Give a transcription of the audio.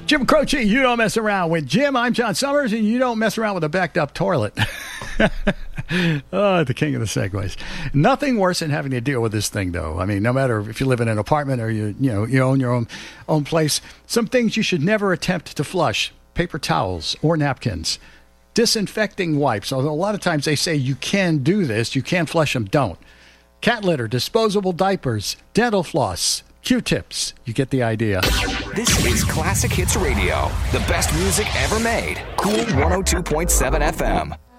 Jim Croce, you don't mess around with Jim. I'm John Summers, and you don't mess around with a backed-up toilet. Oh, the king of the segues. Nothing worse than having to deal with this thing, though. I mean, no matter if you live in an apartment or you own your own place, some things you should never attempt to flush: paper towels or napkins, disinfecting wipes. Although a lot of times they say you can do this, you can flush them. Don't. Cat litter, disposable diapers, dental floss, Q-tips. You get the idea. This is Classic Hits Radio, the best music ever made. Cool 102.7 FM.